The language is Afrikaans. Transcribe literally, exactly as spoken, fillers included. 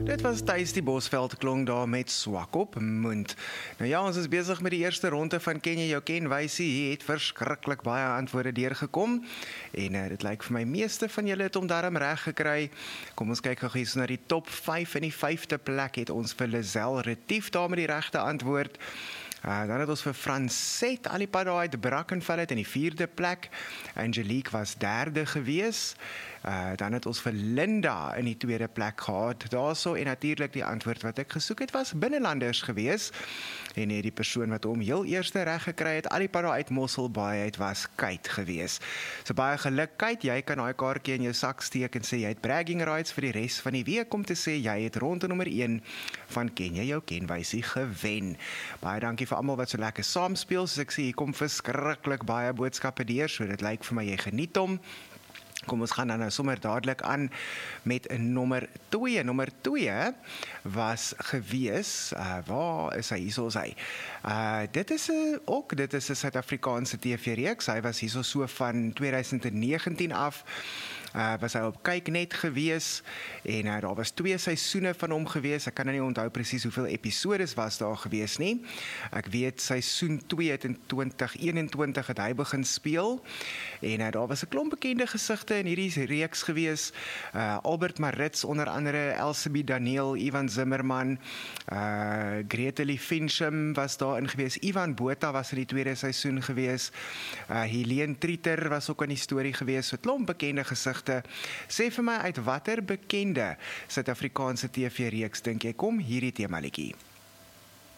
Dit was Thys die Bosveld klonk daar met swak op mond. Nou ja, ons is besig met die eerste ronde van Ken jy jou kenwysie. Hier het verskriklik baie antwoorde deurgekom en uh, dit lyk vir my meeste van julle het hom darm reg gekry. Kom ons kyk gou eens na die top vyf. In die vyfde plek het ons vir Lisel Retief daar met die regte antwoord. Uh, dan het ons vir Franset Alipad daar uit Brackenfell in die vierde plek. Angelique was derde gewees. Uh, dan het ons vir Linda in die tweede plek gehad. Daarso en natuurlik die antwoord wat ek gesoek het was binnelanders gewees. En die persoon wat hom heel eerste reg gekry het, Alipad daar uit Mosselbaai uit was Kate gewees. So baie geluk Kate, jy kan daai kaartjie in jou sak steek en sê jy het bragging rights vir die res van die week om te sê jy het ronde nommer een van Ken jy jou kenwysie gewen. Baie dankie vir almal wat so lekker saamspeel. Soos ek sê, hier kom verskriklik baie boodskappe deur, so dit lyk vir my jy geniet hom. Kom ons gaan dan nou sommer dadelik aan met 'n nommer twee. Nommer twee was gewees, uh, waar is hy? Hierso is hy. Uh, dit is 'n ook dit is 'n Suid-Afrikaanse T V-reeks. Hy was hierso so van twintig negentien af. Uh, was hy op Kyknet gewees en uh, daar was twee seisoene van hom gewees. Ek kan nou nie onthou presies hoeveel episodes was daar gewees nie. Ek weet seisoen twee het in twintig eenentwintig het hy begin speel en uh, daar was 'n klomp bekende gesigte in hierdie reeks gewees. Uh, Albert Maritz onder andere, Elsabie Daniel, Ivan Zimmerman, uh, Gretelie Fincham was daarin gewees. Ivan Botha was in die tweede seisoen gewees. Uh, Helene Trieter was ook in die storie gewees. So 'n klomp bekende gesigte. Sê vir my uit watter bekende Suid-Afrikaanse T V-reeks dink jy kom hierdie temaliedjie?